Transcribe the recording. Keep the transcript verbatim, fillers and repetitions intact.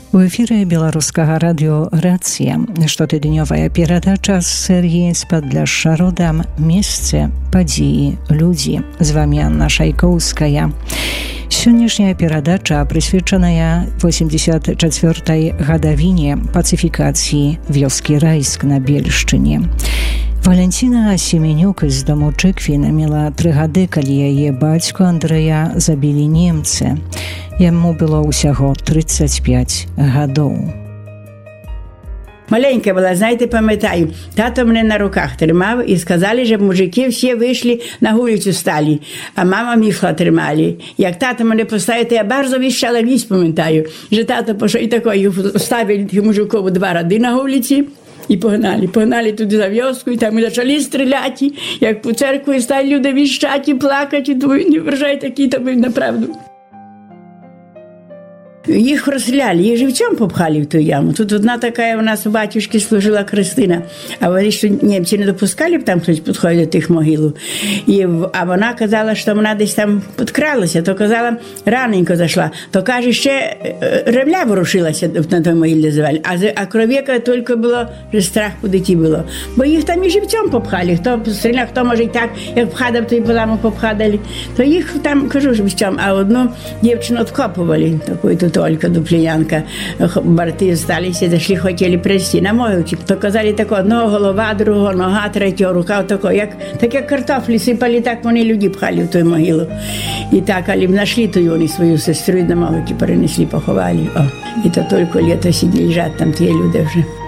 У эфіры беларускага радыё «Рацыя» штотыднёвая перадача з серыі «Спадляшша родам. Месцы, падзеі, людзі». З вами Анна Шайкоўская. Сённяшняя перадача прысвечаная восемьдесят четвёртай гадавіне пацыфікацыі вёскі Райск на Бельшчыне. Валентина Семенюк з дому Чыквіна мела тры гады, калі яе бацьку Андрэя забілі немцы. Яму было ўсяго тридцать пять гадоў. Маленька була, знаєте, пам'ятаю, тато мене на руках тримав і сказали, щоб мужики всі вийшли на вулицю стали, а мама міхла тримали. Як тато мене поставив, то я bardzo віщала вісь, пам'ятаю, що тато пішов і такою, ставили тих мужиків два ради на вулиці, і погнали. Погнали туди за вёску, і там і почали стріляти, як по церкві стали люди віщати, плакати, думаю, не вражай, такий то був направду. Їх розстріляли, їх живцем попхали в ту яму. Тут одна така у нас у батюшки служила Христина, а вони що німці не допускали, б там хтось підходив до тих могил. І, а вона казала, що вона десь там підкралася, то казала, раненько зайшла. То каже, ще ремля ворушилася на той могилі завалі, а, а кров'яка тільки було, що страх по диті було. Бо їх там і живцем попхали, хто стріляв, хто може і так, як вхадав, то і поламу попхадали. То їх там, кажу, живцем, а одну дівчину откопували, таку тут только дуплянка, борти сталися, зайшли, хотіли прийти на могилки. То казали тако, одного голова, другого нога, третього рука, тако, як, так як картофлі сипали, так вони люди пхали в ту могилу. І так, але знайшли ту вони свою сестру і на могилки перенесли, поховали. О. І то тільки літо сиділи, лежать там ті люди вже.